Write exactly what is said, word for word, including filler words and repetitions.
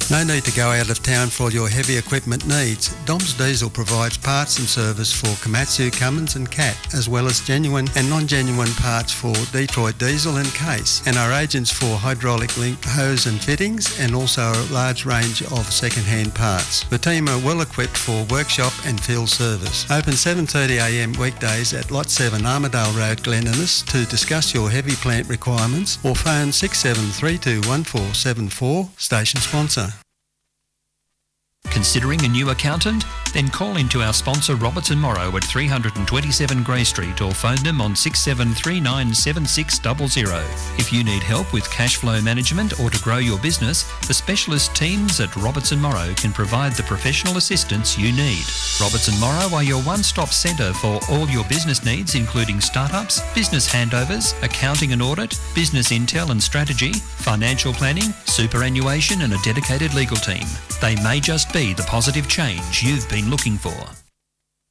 No need to go out of town for all your heavy equipment needs. Dom's Diesel provides parts and service for Komatsu, Cummins and Cat, as well as genuine and non-genuine parts for Detroit Diesel and Case, and our agents for hydraulic link hose and fittings, and also a large range of second-hand parts. The team are well equipped for workshop and field service. Open seven thirty a m weekdays at Lot seven Armadale Road, Glen Innes to discuss your heavy plant requirements, or phone six seven three two one four seven four, station sponsor. Considering a new accountant? Then call into our sponsor Robertson Morrow at three twenty-seven Grey Street or phone them on six seven three nine seven six zero zero. If you need help with cash flow management or to grow your business, the specialist teams at Robertson Morrow can provide the professional assistance you need. Robertson Morrow are your one-stop centre for all your business needs, including startups, business handovers, accounting and audit, business intel and strategy, financial planning, superannuation and a dedicated legal team. They may just be the positive change you've been looking for.